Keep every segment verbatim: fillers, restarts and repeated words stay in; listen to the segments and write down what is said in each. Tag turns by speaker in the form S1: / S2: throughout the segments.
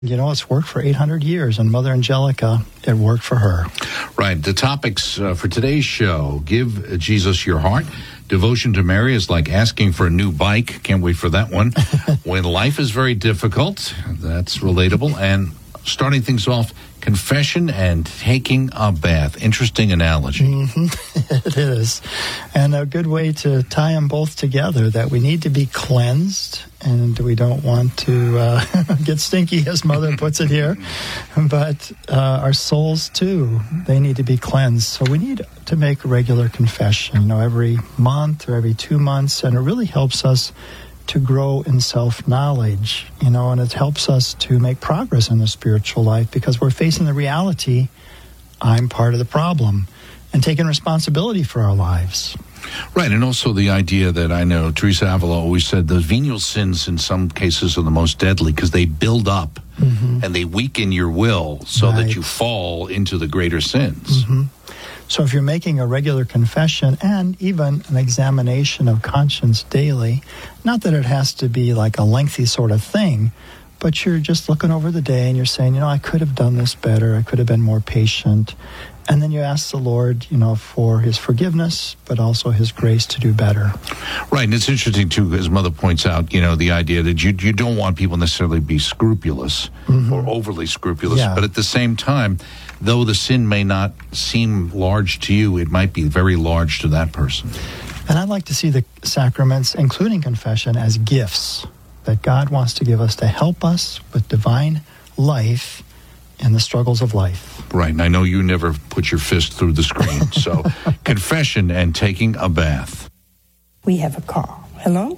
S1: You know, it's worked for eight hundred years, and Mother Angelica, it worked for her.
S2: Right. The topics uh, for today's show: give Jesus your heart. Devotion to Mary is like asking for a new bike. Can't wait for that one. When life is very difficult, that's relatable. And starting things off, confession and taking a bath. Interesting analogy.
S1: Mm-hmm. It is. And a good way to tie them both together, that we need to be cleansed, and we don't want to uh, get stinky, as Mother puts it here. But uh, our souls, too, they need to be cleansed. So we need to make regular confession, you know, every month or every two months. And it really helps us to grow in self-knowledge, you know, and it helps us to make progress in the spiritual life, because we're facing the reality, I'm part of the problem, and taking responsibility for our lives.
S2: Right, and also the idea that I know Teresa Avila always said the venial sins in some cases are the most deadly because they build up mm-hmm. and they weaken your will so right. that you fall into the greater sins.
S1: Mm-hmm. So if you're making a regular confession and even an examination of conscience daily, not that it has to be like a lengthy sort of thing, but you're just looking over the day and you're saying, you know, I could have done this better, I could have been more patient. And then you ask the Lord, you know, for his forgiveness, but also his grace to do better.
S2: Right, and it's interesting, too, as Mother points out, you know, the idea that you you don't want people necessarily to be scrupulous mm-hmm. or overly scrupulous. Yeah. But at the same time, though the sin may not seem large to you, it might be very large to that person.
S1: And I'd like to see the sacraments, including confession, as gifts that God wants to give us to help us with divine life in the struggles of life.
S2: Right, and I know you never put your fist through the screen, so confession and taking a bath.
S3: We have a call. Hello?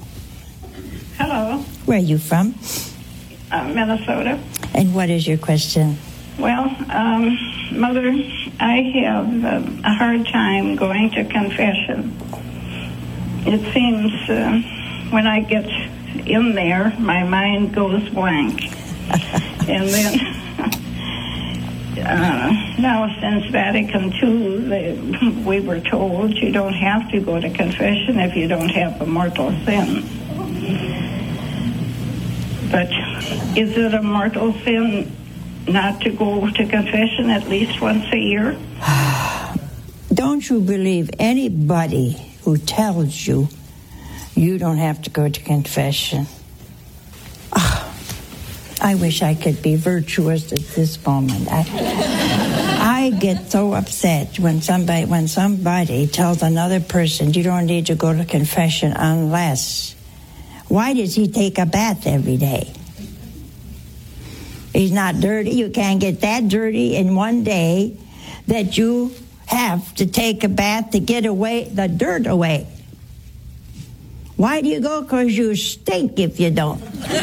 S4: Hello.
S3: Where are you from?
S4: Uh, Minnesota.
S3: And what is your question?
S4: Well, um, Mother, I have uh, a hard time going to confession. It seems uh, when I get in there, my mind goes blank. And then... Uh, now, since Vatican Two, they, we were told you don't have to go to confession if you don't have a mortal sin. But is it a mortal sin not to go to confession at least once a year?
S3: Don't you believe anybody who tells you you don't have to go to confession? I wish I could be virtuous at this moment. I, I get so upset when somebody when somebody tells another person you don't need to go to confession unless. Why does he take a bath every day? He's not dirty. You can't get that dirty in one day that you have to take a bath to get away the dirt away. Why do you go? Because you stink if you don't.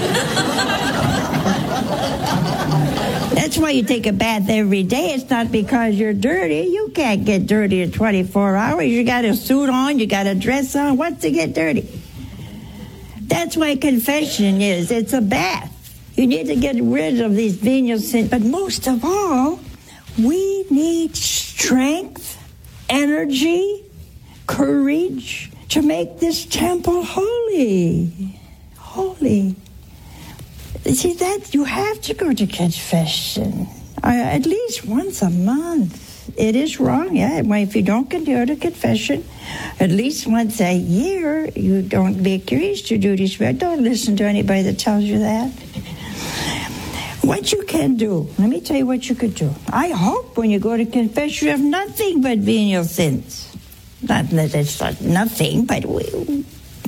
S3: That's why you take a bath every day. It's not because you're dirty. You can't get dirty in twenty-four hours. You got a suit on, you got a dress on. What's to get dirty? That's why confession is. It's a bath. You need to get rid of these venial sins. But most of all, we need strength, energy, courage to make this temple holy. Holy. See, that you have to go to confession uh, at least once a month. It is wrong, yeah. Well, if you don't go to confession at least once a year, you don't be curious to do this. Don't listen to anybody that tells you that. What you can do, let me tell you what you could do. I hope when you go to confession you have nothing but venial sins. Not that it's not nothing, but we...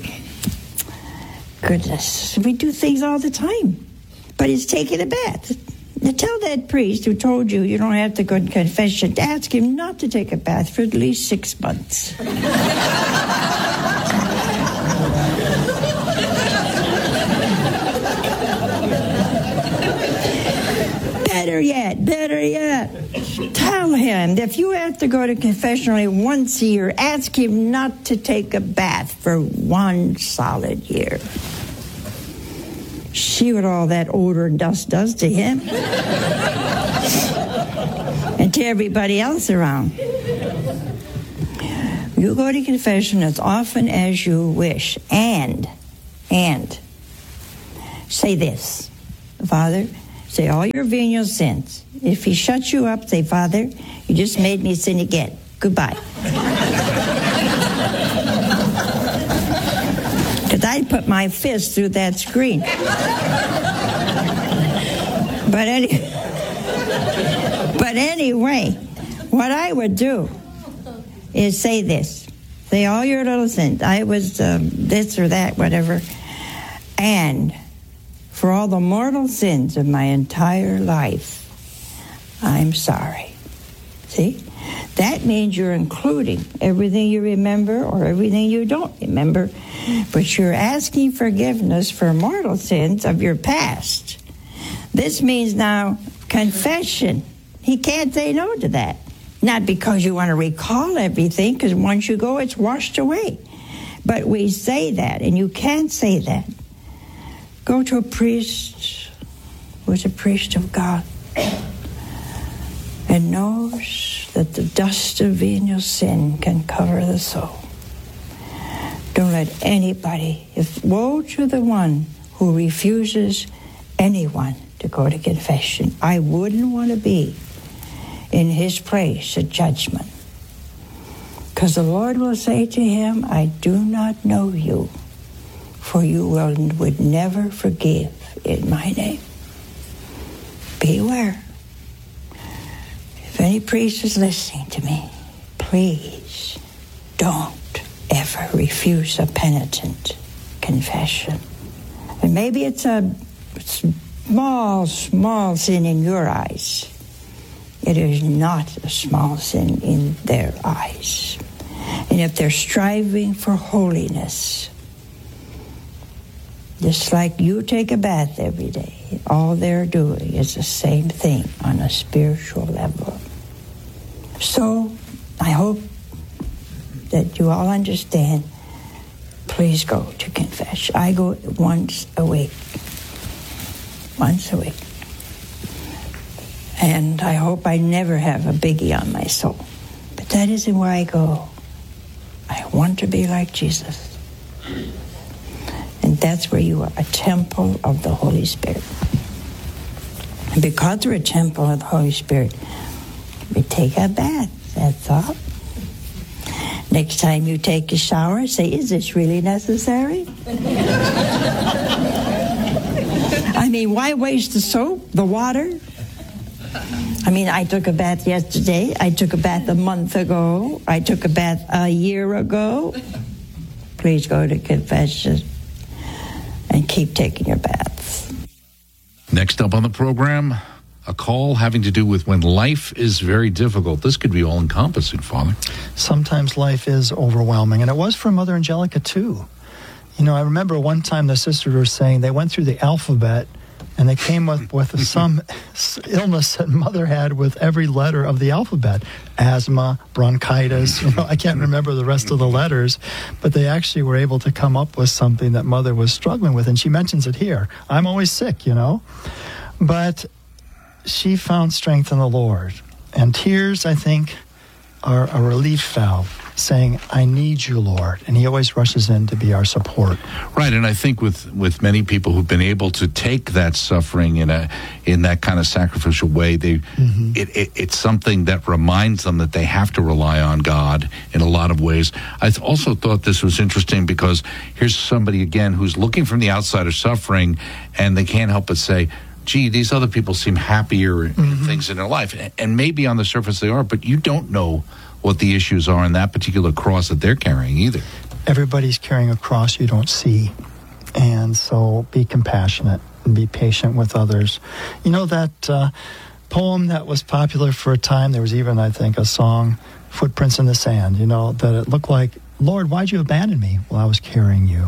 S3: Goodness, we do things all the time. But it's taking a bath. Now tell that priest who told you you don't have to go to confession to ask him not to take a bath for at least six months. Better yet, better yet. Tell him if you have to go to confession only once a year, ask him not to take a bath for one solid year. See what all that odor and dust does to him. And to everybody else around. You go to confession as often as you wish. And, and, say this. Father, Say all your venial sins. If he shuts you up, say, Father, you just made me sin again. Goodbye. Because I'd put my fist through that screen. But, any, but anyway, what I would do is say this. Say all your little sins. I was um, this or that, whatever. And for all the mortal sins of my entire life, I'm sorry. See? That means you're including everything you remember or everything you don't remember, but you're asking forgiveness for mortal sins of your past. This means now confession. He can't say no to that. Not because you want to recall everything, because once you go, it's washed away. But we say that, and you can't say that. Go to a priest who's a priest of God and knows that the dust of venial sin can cover the soul. Don't let anybody, if woe to the one who refuses anyone to go to confession. I wouldn't want to be in his place at judgment. Because the Lord will say to him, I do not know you, for you will, would never forgive in my name. Beware. If any priest is listening to me, please don't ever refuse a penitent confession. And maybe it's a small, small sin in your eyes. It is not a small sin in their eyes. And if they're striving for holiness, just like you take a bath every day, all they're doing is the same thing on a spiritual level. So I hope that you all understand. Please go to confession. I go once a week. Once a week. And I hope I never have a biggie on my soul. But that isn't where I go. I want to be like Jesus. And that's where you are, a temple of the Holy Spirit. And because we're a temple of the Holy Spirit, we take a bath, that's all. Next time you take a shower, say, is this really necessary? I mean, why waste the soap, the water? I mean, I took a bath yesterday. I took a bath a month ago. I took a bath a year ago. Please go to confession and keep taking your baths.
S2: Next up on the program, a call having to do with when life is very difficult. This could be all-encompassing, Father.
S1: Sometimes life is overwhelming, and it was for Mother Angelica, too. You know, I remember one time the sisters were saying they went through the alphabet, and they came up with some illness that Mother had with every letter of the alphabet. Asthma, bronchitis, you know, I can't remember the rest of the letters, but they actually were able to come up with something that Mother was struggling with, and she mentions it here. I'm always sick, you know, but she found strength in the Lord. And tears, I think, are a relief valve, saying, I need you, Lord. And he always rushes in to be our support.
S2: Right, and I think with, with many people who've been able to take that suffering in a in that kind of sacrificial way, they mm-hmm. it, it, it's something that reminds them that they have to rely on God in a lot of ways. I th- also thought this was interesting because here's somebody, again, who's looking from the outside of suffering, and they can't help but say, gee, these other people seem happier in mm-hmm. things in their life. And maybe on the surface they are, but you don't know what the issues are in that particular cross that they're carrying either.
S1: Everybody's carrying a cross you don't see. And so be compassionate and be patient with others. You know that uh, poem that was popular for a time? There was even, I think, a song, Footprints in the Sand, you know, that it looked like, Lord, why'd you abandon me? Well, I was carrying you.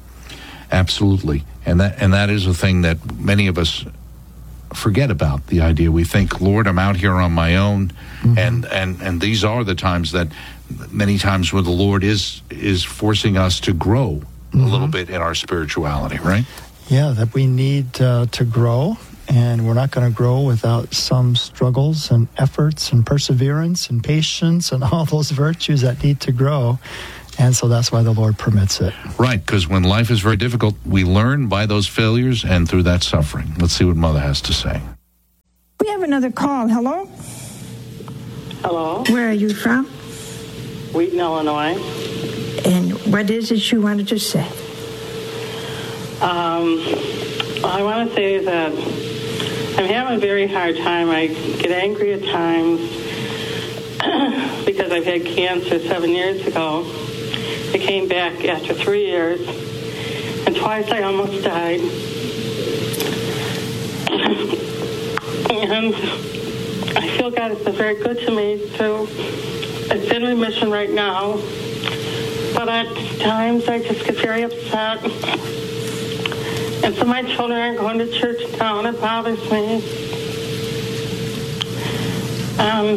S2: Absolutely. And that and that is a thing that many of us forget about, the idea. We think, Lord, I'm out here on my own. Mm-hmm. And, and, and these are the times that many times where the Lord is is forcing us to grow mm-hmm. a little bit in our spirituality, right?
S1: Yeah, that we need uh, to grow, and we're not going to grow without some struggles and efforts and perseverance and patience and all those virtues that need to grow. And so that's why the Lord permits it.
S2: Right, because when life is very difficult, we learn by those failures and through that suffering. Let's see what Mother has to say.
S3: We have another call. Hello?
S5: Hello.
S3: Where are you from?
S5: Wheaton, Illinois.
S3: And what is it you wanted to say?
S5: Um, I want to say that I'm having a very hard time. I get angry at times because I've had cancer seven years ago. It came back after three years, and twice I almost died. And I feel God has been very good to me, too. It's in remission right now, but at times I just get very upset. And so my children aren't going to church now, and it bothers me. And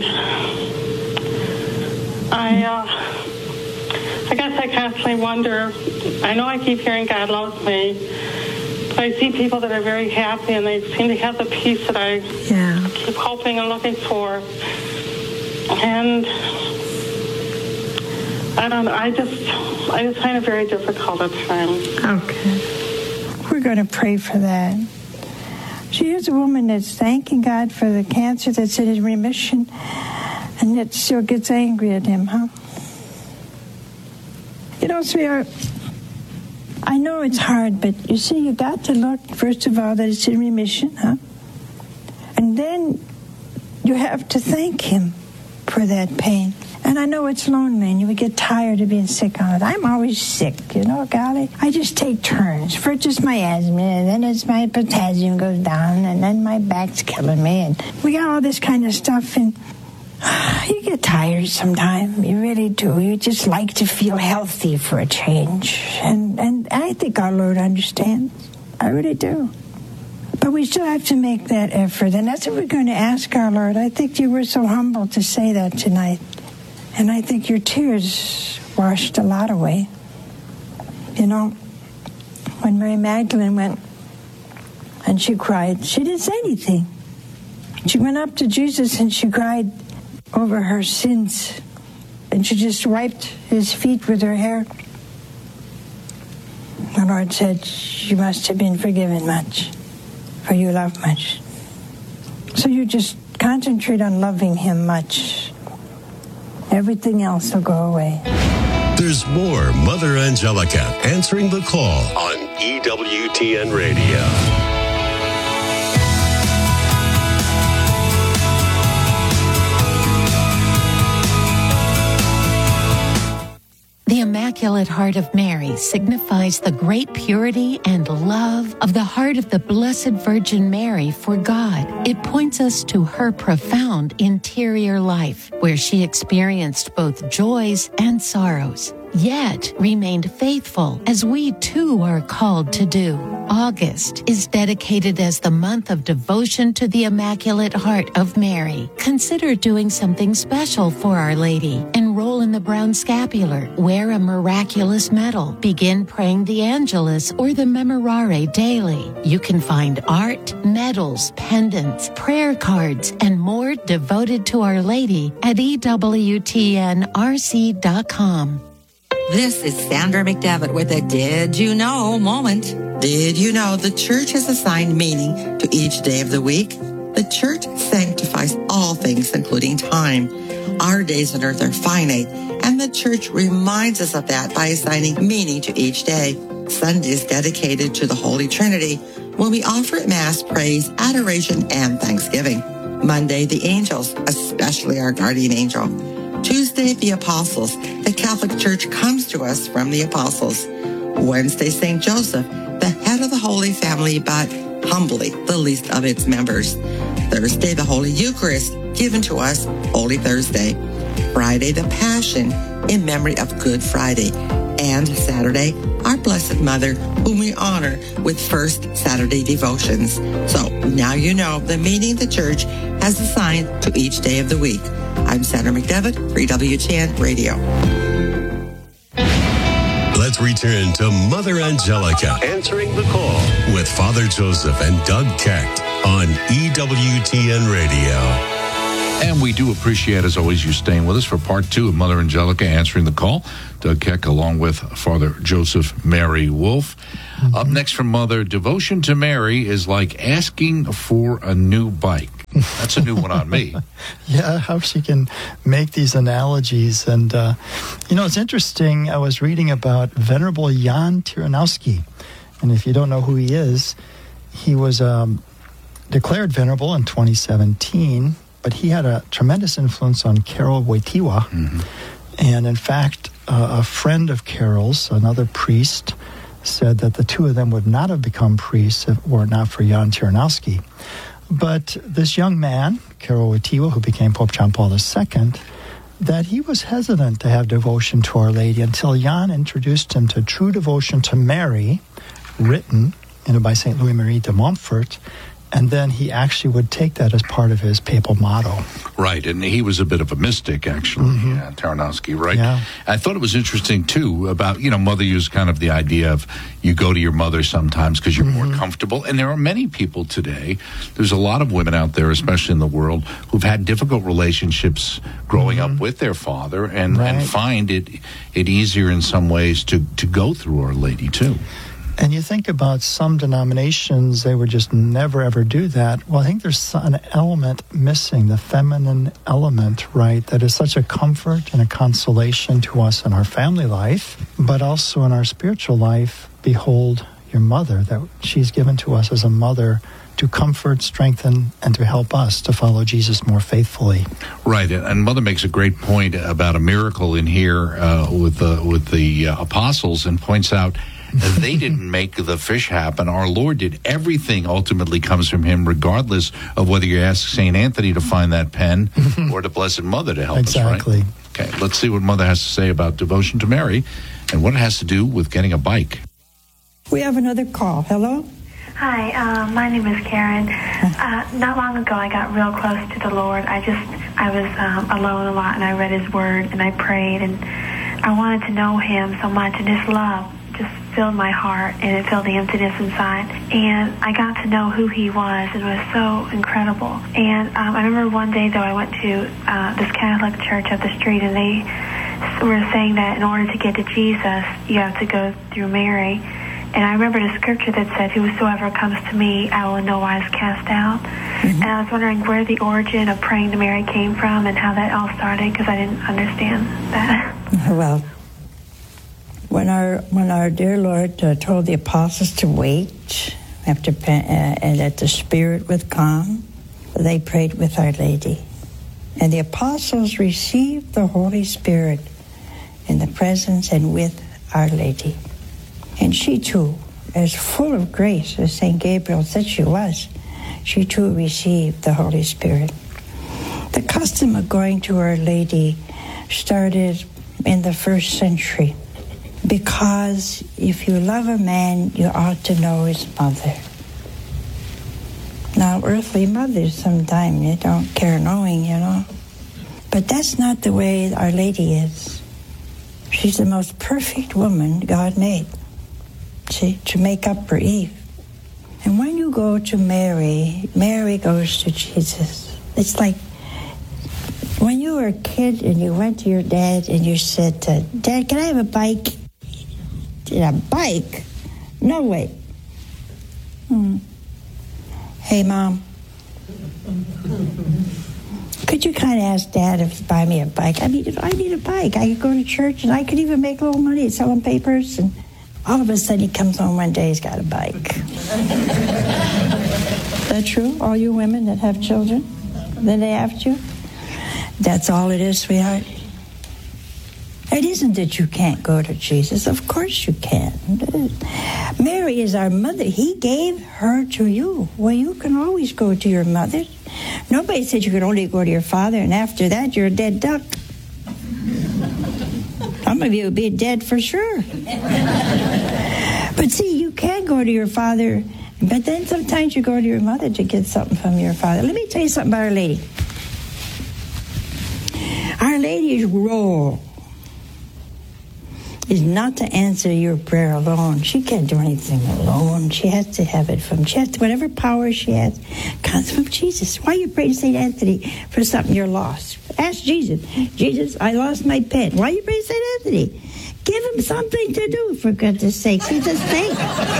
S5: I, uh, I guess I constantly wonder, I know I keep hearing God loves me, but I see people that are very happy, and they seem to have the peace that I
S3: Yeah.
S5: keep hoping and looking for. And I don't know, I just, I just find it very difficult at times.
S3: Okay. We're going to pray for that. She is a woman that's thanking God for the cancer that's in remission, and yet still gets angry at him, huh? You know, sweetheart, I know it's hard, but you see, you got to look, first of all, that it's in remission, huh? And then you have to thank him for that pain. And I know it's lonely, and you would get tired of being sick on it. I'm always sick, you know, golly. I just take turns. First it's my asthma, and then it's my potassium goes down, and then my back's killing me. And we got all this kind of stuff, and you get tired sometimes. You really do. You just like to feel healthy for a change. And, and I think our Lord understands. I really do. But we still have to make that effort, and that's what we're going to ask our Lord. I think you were so humble to say that tonight. And I think your tears washed a lot away. You know, when Mary Magdalene went and she cried, she didn't say anything. She went up to Jesus and she cried over her sins. And she just wiped his feet with her hair. The Lord said, you must have been forgiven much, for you love much. So you just concentrate on loving him much. Everything else will go away.
S6: There's more Mother Angelica answering the call on E W T N Radio.
S7: The Immaculate Heart of Mary signifies the great purity and love of the heart of the Blessed Virgin Mary for God. It points us to her profound interior life, where she experienced both joys and sorrows, yet remained faithful, as we too are called to do. August is dedicated as the month of devotion to the Immaculate Heart of Mary. Consider doing something special for Our Lady. Enroll in the Brown Scapular, wear a miraculous medal, begin praying the Angelus or the Memorare daily. You can find art, medals, pendants, prayer cards, and more devoted to Our Lady at E W T N R C dot com.
S8: This is Sandra McDevitt with a Did You Know moment. Did you know the church has assigned meaning to each day of the week? The church sanctifies all things, including time. Our days on earth are finite, and the church reminds us of that by assigning meaning to each day. Sunday is dedicated to the Holy Trinity, when we offer at Mass praise, adoration, and thanksgiving. Monday, the angels, especially our guardian angel. Tuesday, the apostles. The Catholic Church comes to us from the apostles. Wednesday, Saint Joseph, the head of the Holy Family, but humbly the least of its members. Thursday, the Holy Eucharist, given to us Holy Thursday. Friday, the Passion, in memory of Good Friday. And Saturday, our Blessed Mother, whom we honor with First Saturday devotions. So now you know the meaning the Church has assigned to each day of the week. I'm Sandra McDevitt for E W T N Radio.
S6: Let's return to Mother Angelica answering the call with Father Joseph and Doug Keck on E W T N Radio.
S2: And we do appreciate, as always, you staying with us for part two of Mother Angelica answering the call. Doug Keck along with Father Joseph Mary Wolf. Mm-hmm. Up next from Mother, devotion to Mary is like asking for a new bike. That's a new one on me.
S1: Yeah, how she can make these analogies. And, uh, you know, it's interesting. I was reading about Venerable Jan Tyranowski. And if you don't know who he is, he was um, declared venerable in twenty seventeen. But he had a tremendous influence on Karol Wojtyła. Mm-hmm. And in fact, uh, a friend of Karol's, another priest, said that the two of them would not have become priests if it were not for Jan Tyranowski. But this young man, Karol Wojtyła, who became Pope John Paul the Second, that he was hesitant to have devotion to Our Lady until Jan introduced him to True Devotion to Mary, written you know, by Saint Louis-Marie de Montfort. And then he actually would take that as part of his papal motto.
S2: Right, and he was a bit of a mystic, actually, mm-hmm. uh, Tyranowski, right?
S1: Yeah.
S2: I thought it was interesting, too, about, you know, Mother used kind of the idea of you go to your mother sometimes because you're mm-hmm. more comfortable. And there are many people today, there's a lot of women out there, especially in the world, who've had difficult relationships growing mm-hmm. up with their father and, right. and find it it easier in some ways to, to go through Our Lady, too.
S1: And you think about some denominations, they would just never, ever do that. Well, I think there's an element missing, the feminine element, right, that is such a comfort and a consolation to us in our family life, but also in our spiritual life. Behold your mother, that she's given to us as a mother to comfort, strengthen, and to help us to follow Jesus more faithfully.
S2: Right, and Mother makes a great point about a miracle in here uh, with the, with the uh, apostles and points out they didn't make the fish happen. Our Lord did. Everything ultimately comes from him, regardless of whether you ask Saint Anthony to find that pen or the Blessed Mother to help
S1: exactly.
S2: us, right? Okay, let's see what Mother has to say about devotion to Mary and what it has to do with getting a bike.
S3: We have another call. Hello?
S9: Hi, uh, my name is Karen. Uh, not long ago, I got real close to the Lord. I just, I was um, alone a lot, and I read His Word, and I prayed, and I wanted to know Him so much, and His love just filled my heart, and it filled the emptiness inside. And I got to know who He was, and it was so incredible. And um, I remember one day, though, I went to uh, this Catholic church up the street, and they were saying that in order to get to Jesus, you have to go through Mary. And I remembered a scripture that said, whosoever comes to me, I will in no wise cast out. Mm-hmm. And I was wondering where the origin of praying to Mary came from and how that all started, because I didn't understand that.
S3: Well, when our when our dear Lord uh, told the apostles to wait after uh, and that the Spirit would come, they prayed with Our Lady. And the apostles received the Holy Spirit in the presence and with Our Lady. And she, too, as full of grace as Saint Gabriel said she was, she, too, received the Holy Spirit. The custom of going to Our Lady started in the first century because if you love a man, you ought to know his mother. Now, earthly mothers sometimes you don't care knowing, you know. But that's not the way Our Lady is. She's the most perfect woman God made. See, to make up for Eve. And when you go to Mary, Mary goes to Jesus. It's like when you were a kid and you went to your dad and you said, to, Dad, can I have a bike? A bike? No way. Hmm. Hey, Mom. Could you kind of ask Dad if he'd buy me a bike? I need, I need a bike. I could go to church and I could even make a little money selling papers. And all of a sudden he comes home one day, he's got a bike. Is that true? All you women that have children? Then they have you? That's all it is, sweetheart. It isn't that you can't go to Jesus. Of course you can. Mary is our mother. He gave her to you. Well, you can always go to your mother. Nobody said you could only go to your father, and after that, you're a dead duck. Some of you would be dead for sure. But see, you can go to your father, but then sometimes you go to your mother to get something from your father. Let me tell you something about Our Lady. Our Lady's role is not to answer your prayer alone. She can't do anything alone. She has to have it from, she has to, whatever power she has comes from Jesus. Why are you praying to Saint Anthony for something you're lost? Ask Jesus. Jesus, I lost my pen. Why are you praying to Saint Anthony? Give him something to do, for goodness sake. He's a saint.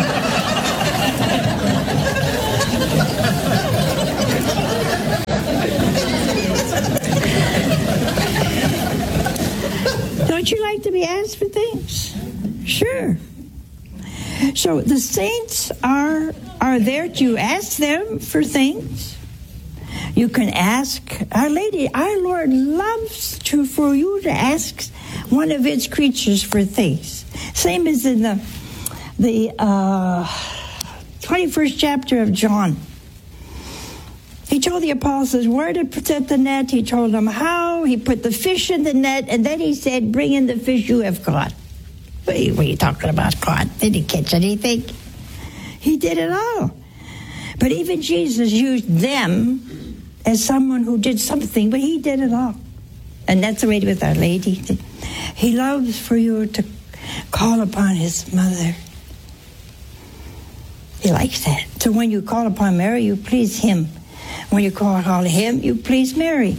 S3: Don't you like to be asked for things? Sure. So the saints are are there to ask them for things. You can ask Our Lady, our Lord loves to for you to ask one of its creatures for things. Same as in the the uh, twenty-first chapter of John. He told the apostles where to put the net. He told them how. He put the fish in the net, and then he said, bring in the fish you have caught. What are you, what are you talking about, caught? Did he catch anything? He did it all. But even Jesus used them as someone who did something, but he did it all. And that's the way with Our Lady. He loves for you to call upon his mother. He likes that. So when you call upon Mary, you please him. When you call on him, you please Mary.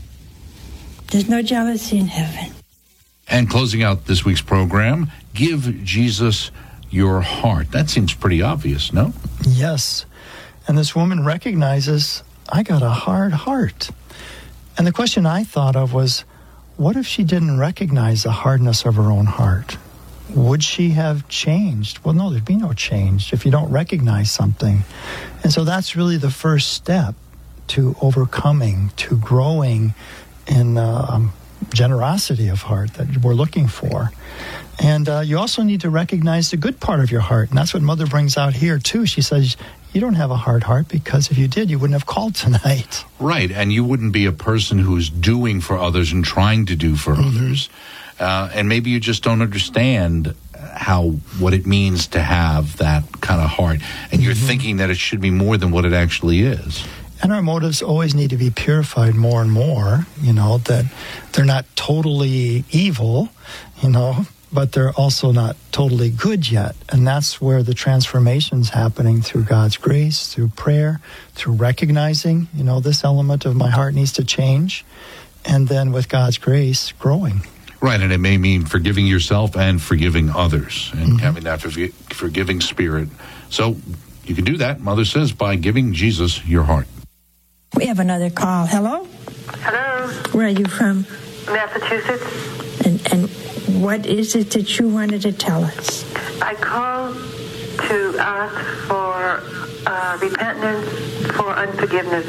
S3: There's no jealousy in heaven.
S2: And closing out this week's program, give Jesus your heart. That seems pretty obvious, no?
S1: Yes. And this woman recognizes, I got a hard heart. And the question I thought of was, what if she didn't recognize the hardness of her own heart? Would she have changed? Well, no, there'd be no change if you don't recognize something. And so that's really the first step to overcoming, to growing in uh, generosity of heart that we're looking for. And uh, you also need to recognize the good part of your heart. And that's what Mother brings out here, too. She says, you don't have a hard heart because if you did, you wouldn't have called tonight.
S2: Right, and you wouldn't be a person who's doing for others and trying to do for mm-hmm. others. Uh, and maybe you just don't understand how what it means to have that kind of heart. And you're mm-hmm. thinking that it should be more than what it actually is.
S1: And our motives always need to be purified more and more, you know, that they're not totally evil, you know, but they're also not totally good yet. And that's where the transformation's happening through God's grace, through prayer, through recognizing, you know, this element of my heart needs to change. And then with God's grace, growing.
S2: Right, and it may mean forgiving yourself and forgiving others and mm-hmm. having that forg- forgiving spirit. So you can do that, Mother says, by giving Jesus your heart.
S3: We have another call. Hello?
S10: Hello.
S3: Where are you from?
S10: Massachusetts.
S3: And and what is it that you wanted to tell us?
S10: I called to ask for uh, repentance for unforgiveness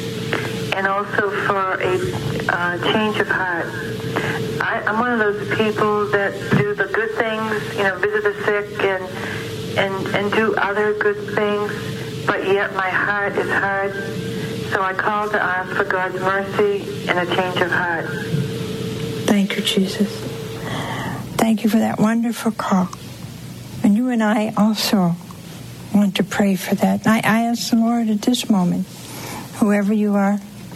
S10: and also for a uh, change of heart. I, I'm one of those people that do the good things, you know, visit the sick and and and do other good things, but yet my heart is hard. So I called to ask for God's mercy and a change of heart.
S3: Thank you, Jesus. Thank you for that wonderful call. And you and I also want to pray for that. I, I ask the Lord at this moment, whoever you are,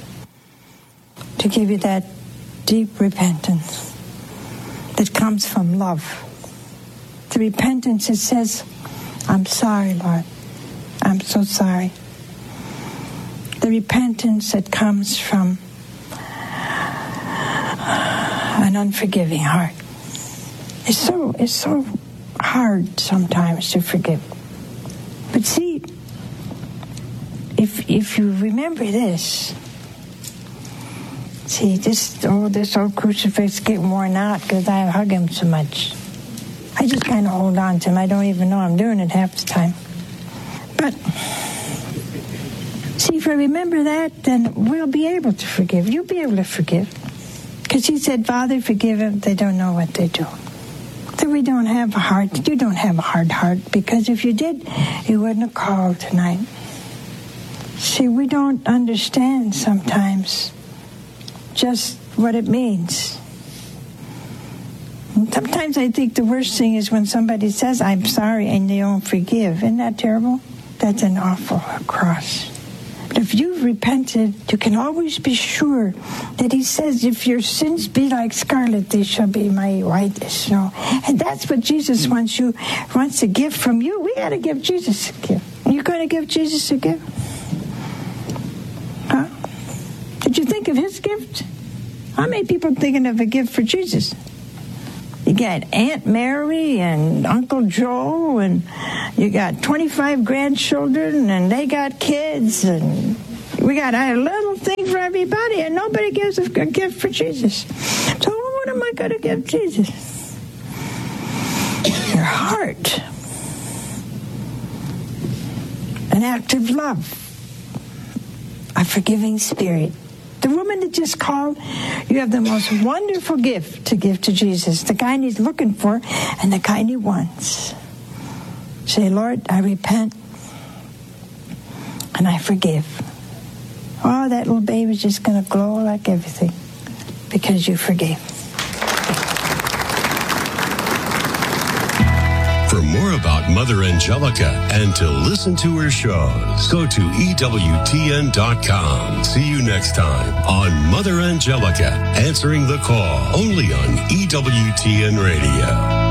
S3: to give you that deep repentance that comes from love. The repentance that says, I'm sorry, Lord. I'm so sorry. The repentance that comes from an unforgiving heart. It's so it's so hard sometimes to forgive. But see, if if you remember this, see this oh this old crucifix getting worn out because I hug him so much. I just kind of hold on to him. I don't even know I'm doing it half the time. But see, if I remember that, then we'll be able to forgive. You'll be able to forgive. Because he said, Father, forgive them. They don't know what they do. So we don't have a heart. You don't have a hard heart. Because if you did, you wouldn't have called tonight. See, we don't understand sometimes just what it means. And sometimes I think the worst thing is when somebody says, I'm sorry, and they don't forgive. Isn't that terrible? That's an awful cross.
S11: But if you've repented, you can always be sure that he says, if your sins be like scarlet, they shall be my white as snow. And that's what Jesus wants you, wants a gift from you. We got to give Jesus a gift. You're going to give Jesus a gift? Huh? Did you think of his gift? How many people are thinking of a gift for Jesus? You got Aunt Mary and Uncle Joe, and you got twenty-five grandchildren, and they got kids, and we got a little thing for everybody, and nobody gives a gift for Jesus. So what am I going to give Jesus? Your heart. An act of love. A forgiving spirit. The woman that just called, you have the most wonderful gift to give to Jesus, the kind he's looking for and the kind he wants. Say, Lord, I repent and I forgive. Oh, that little baby's just going to glow like everything because you forgave.
S6: For more about Mother Angelica and to listen to her shows, go to E W T N dot com. See you next time on Mother Angelica, answering the call, only on E W T N Radio.